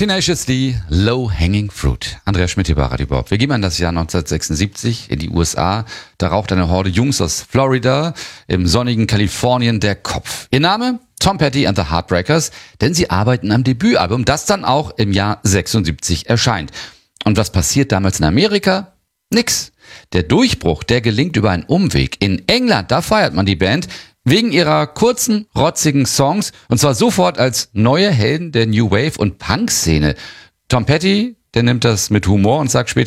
Tenacious D, Low Hanging Fruit. Andreas Schmidt hier bei Radio Bob. Wir gehen an das Jahr 1976 in die USA. Da raucht eine Horde Jungs aus Florida im sonnigen Kalifornien der Kopf. Ihr Name? Tom Petty and the Heartbreakers, denn sie arbeiten am Debütalbum, das dann auch im Jahr 76 erscheint. Und was passiert damals in Amerika? Nix. Der Durchbruch, der gelingt über einen Umweg. In England, da feiert man die Band wegen ihrer kurzen, rotzigen Songs und zwar sofort als neue Helden der New Wave und Punk-Szene. Tom Petty, der nimmt das mit Humor und sagt später,